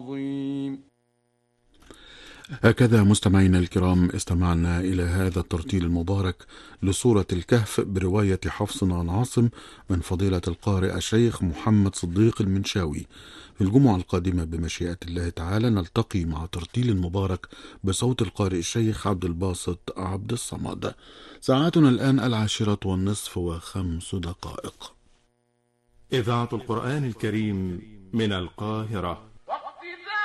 عظيم. هكذا مستمعينا الكرام استمعنا إلى هذا الترتيل المبارك لسورة الكهف برواية حفص عن عاصم من فضيلة القارئ الشيخ محمد صديق المنشاوي. في الجمعة القادمة بمشيئة الله تعالى نلتقي مع ترتيل مبارك بصوت القارئ الشيخ عبد الباسط عبد الصمد. ساعتنا الآن 10:05. إذاعة القرآن الكريم من القاهرة.